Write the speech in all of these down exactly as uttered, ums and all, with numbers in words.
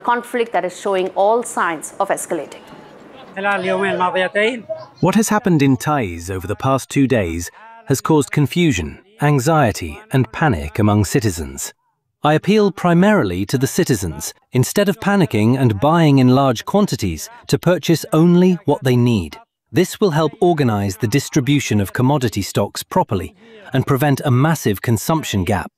conflict that is showing all signs of escalating. What has happened in Taiz over the past two days has caused confusion, anxiety and panic among citizens. I appeal primarily to the citizens, instead of panicking and buying in large quantities, to purchase only what they need. This will help organize the distribution of commodity stocks properly and prevent a massive consumption gap.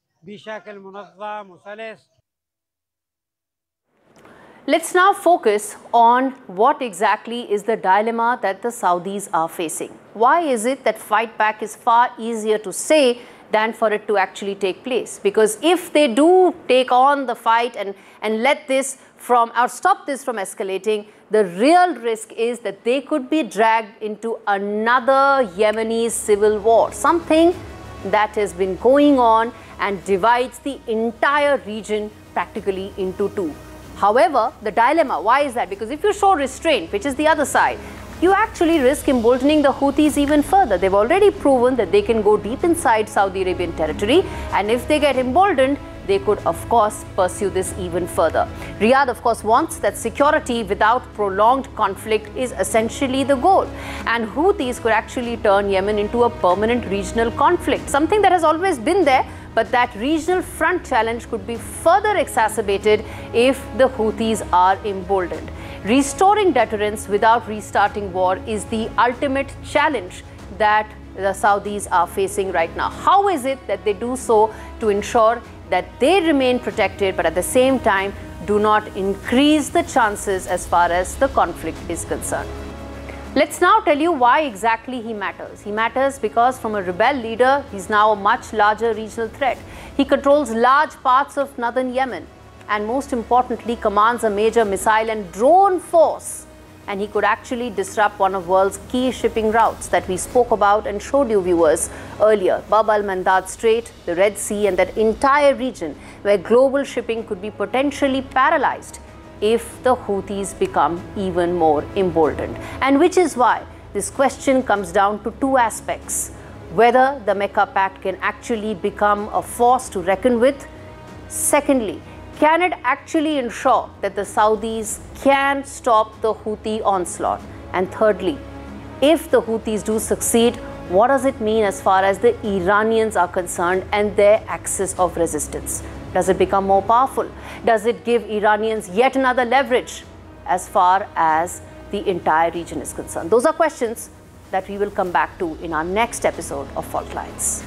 Let's now focus on what exactly is the dilemma that the Saudis are facing. Why is it that fight back is far easier to say than for it to actually take place? Because if they do take on the fight and, and let this from, or stop this from escalating, the real risk is that they could be dragged into another Yemeni civil war, something that has been going on and divides the entire region practically into two. However, the dilemma, why is that? Because if you show restraint, which is the other side, you actually risk emboldening the Houthis even further. They've already proven that they can go deep inside Saudi Arabian territory, and if they get emboldened, they could, of course, pursue this even further. Riyadh, of course, wants that security without prolonged conflict is essentially the goal. And Houthis could actually turn Yemen into a permanent regional conflict, something that has always been there, but that regional front challenge could be further exacerbated if the Houthis are emboldened. Restoring deterrence without restarting war is the ultimate challenge that the Saudis are facing right now. How is it that they do so to ensure that they remain protected, but at the same time do not increase the chances as far as the conflict is concerned? Let's now tell you why exactly he matters. He matters because from a rebel leader, he's now a much larger regional threat. He controls large parts of northern Yemen and most importantly commands a major missile and drone force. And he could actually disrupt one of the world's key shipping routes that we spoke about and showed you viewers earlier. Bab al-Mandab Strait, the Red Sea and that entire region where global shipping could be potentially paralyzed if the Houthis become even more emboldened. And which is why this question comes down to two aspects. Whether the Mecca Pact can actually become a force to reckon with. Secondly, can it actually ensure that the Saudis can stop the Houthi onslaught? And thirdly, if the Houthis do succeed, what does it mean as far as the Iranians are concerned and their axis of resistance? Does it become more powerful? Does it give Iranians yet another leverage as far as the entire region is concerned? Those are questions that we will come back to in our next episode of Fault Lines.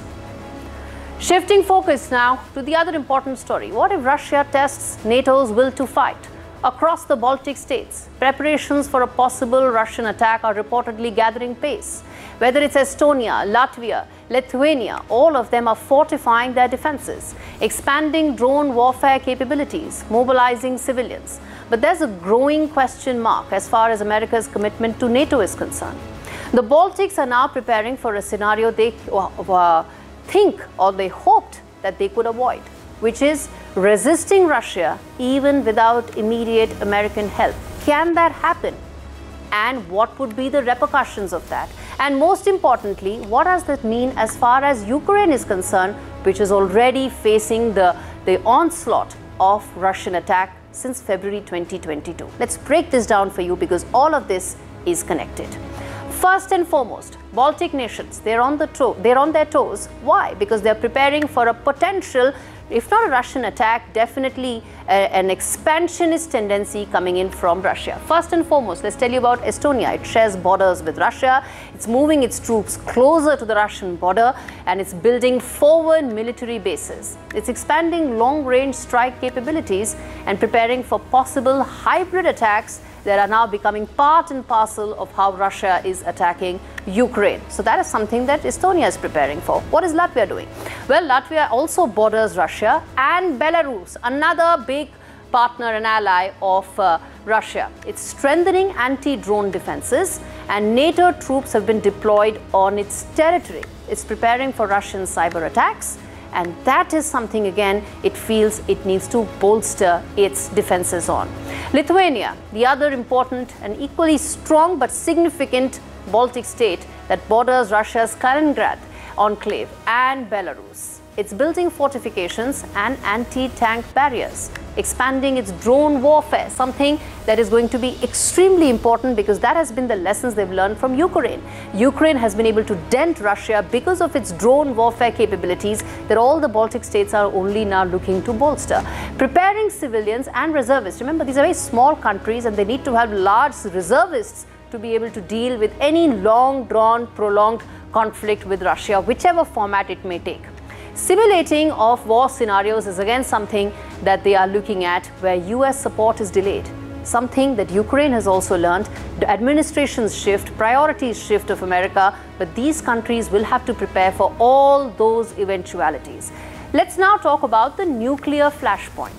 Shifting focus now to the other important story. What if Russia tests NATO's will to fight? Across the Baltic states, preparations for a possible Russian attack are reportedly gathering pace. Whether it's Estonia, Latvia, Lithuania, all of them are fortifying their defenses, expanding drone warfare capabilities, mobilizing civilians. But there's a growing question mark as far as America's commitment to NATO is concerned. The Baltics are now preparing for a scenario they uh, think or they hoped that they could avoid, which is resisting Russia even without immediate American help. Can that happen? And what would be the repercussions of that? And most importantly, what does that mean as far as Ukraine is concerned, which is already facing the, the onslaught of Russian attack since February twenty twenty-two. Let's break this down for you because all of this is connected. First and foremost, Baltic nations, they're on, the to they're on their toes. Why? Because they're preparing for a potential, if not a Russian attack, definitely a, an expansionist tendency coming in from Russia. First and foremost, let's tell you about Estonia. It shares borders with Russia. It's moving its troops closer to the Russian border and it's building forward military bases. It's expanding long-range strike capabilities and preparing for possible hybrid attacks that are now becoming part and parcel of how Russia is attacking Ukraine. So that is something that Estonia is preparing for. What is Latvia doing? Well, Latvia also borders Russia and Belarus, another big partner and ally of uh, Russia. It's strengthening anti-drone defenses and NATO troops have been deployed on its territory. It's preparing for Russian cyber attacks. And that is something, again, it feels it needs to bolster its defenses on. Lithuania, the other important and equally strong but significant Baltic state that borders Russia's Kaliningrad enclave, and Belarus. it's building fortifications and anti-tank barriers, expanding its drone warfare, something that is going to be extremely important because that has been the lessons they've learned from Ukraine. Ukraine has been able to dent Russia because of its drone warfare capabilities that all the Baltic states are only now looking to bolster. Preparing civilians and reservists. Remember, these are very small countries and they need to have large reservists to be able to deal with any long-drawn, prolonged conflict with Russia, whichever format it may take. Simulating of war scenarios is again something that they are looking at where U S support is delayed. Something that Ukraine has also learned. The administration's shift, priorities shift of America, but these countries will have to prepare for all those eventualities. Let's now talk about the nuclear flashpoint.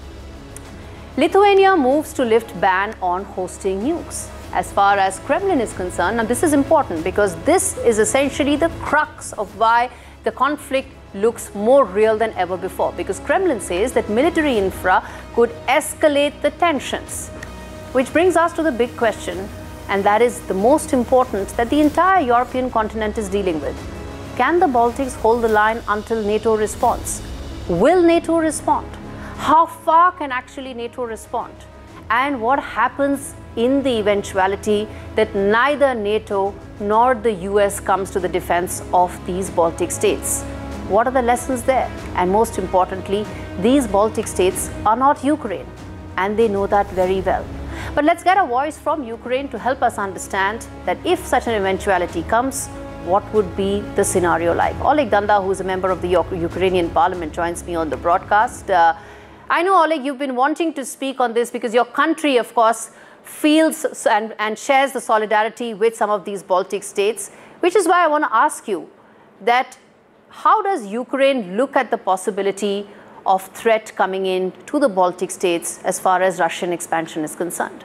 Lithuania moves to lift ban on hosting nukes. As far as Kremlin is concerned, now this is important because this is essentially the crux of why the conflict looks more real than ever before, because Kremlin says that military infra could escalate the tensions. Which brings us to the big question, and that is the most important that the entire European continent is dealing with. Can the Baltics hold the line until NATO responds? Will NATO respond? How far can actually NATO respond? And what happens in the eventuality that neither NATO nor the U S comes to the defense of these Baltic states? What are the lessons there? And most importantly, these Baltic states are not Ukraine, and they know that very well. But let's get a voice from Ukraine to help us understand that if such an eventuality comes, what would be the scenario like? Oleg Danda, who is a member of the Ukrainian parliament, joins me on the broadcast. Uh, I know, Oleg, you've been wanting to speak on this because your country, of course, feels and, and shares the solidarity with some of these Baltic states, which is why I want to ask you that how does Ukraine look at the possibility of threat coming in to the Baltic states as far as Russian expansion is concerned?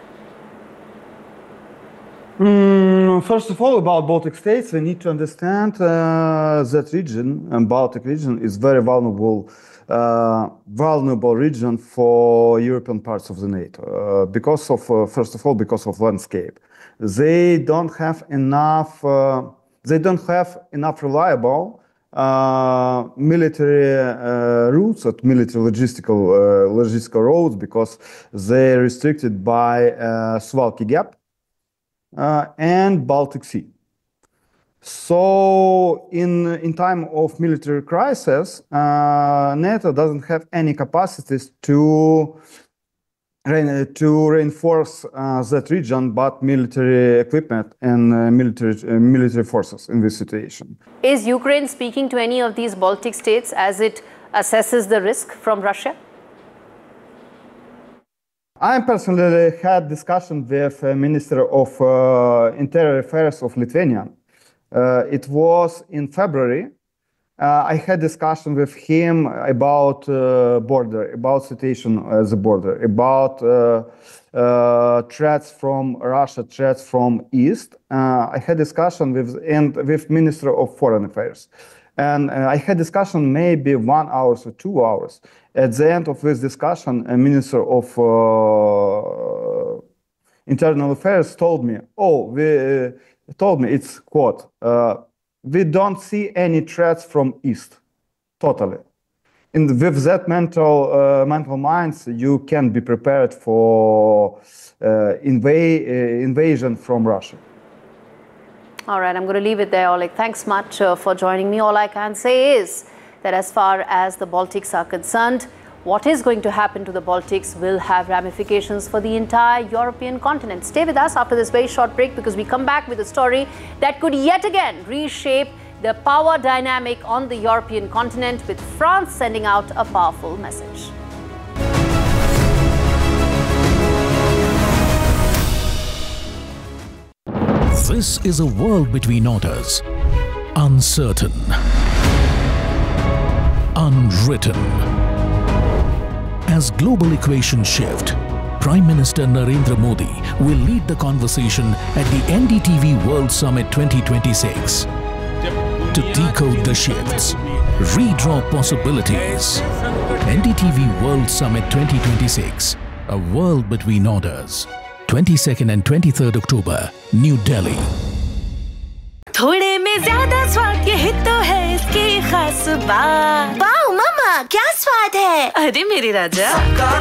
Mm, first of all, about Baltic states, we need to understand uh, that region, and Baltic region, is very vulnerable, uh, vulnerable region for European parts of the NATO. Uh, because of, uh, first of all, because of landscape, they don't have enough. Uh, they don't have enough reliable uh, military uh, routes or military logistical uh, logistical roads because they're restricted by uh, Suwalki Gap. Uh, and Baltic Sea. So in, in time of military crisis, uh, NATO doesn't have any capacities to, to reinforce uh, that region, but military equipment and uh, military, uh, military forces in this situation. Is Ukraine speaking to any of these Baltic states as it assesses the risk from Russia? I personally had discussion with the Minister of uh, Interior Affairs of Lithuania. Uh, it was in February. Uh, I had discussion with him about uh, border, about situation at the border, about uh, uh, threats from Russia, threats from East. Uh, I had discussion with and with Minister of Foreign Affairs. And uh, I had discussion maybe one hour or two hours. At the end of this discussion, a Minister of uh, Internal Affairs told me, oh, we, uh, told me, it's quote, uh, we don't see any threats from East, totally. And with that mental, uh, mental minds, you can be prepared for uh, inva uh, invasion from Russia. All right, I'm going to leave it there, Oleg. Thanks much uh, for joining me. All I can say is that as far as the Baltics are concerned, what is going to happen to the Baltics will have ramifications for the entire European continent. Stay with us after this very short break because we come back with a story that could yet again reshape the power dynamic on the European continent, with France sending out a powerful message. This is a world between orders, uncertain, unwritten. As global equations shift, Prime Minister Narendra Modi will lead the conversation at the N D T V World Summit twenty twenty-six to decode the shifts, redraw possibilities. N D T V World Summit twenty twenty-six, a world between orders. twenty-second and twenty-third October, New Delhi. थोड़े में ज़्यादा स्वाद ये तो है इसकी खास बात। वाओ मम्मा, क्या स्वाद है। अरे मेरे राजा,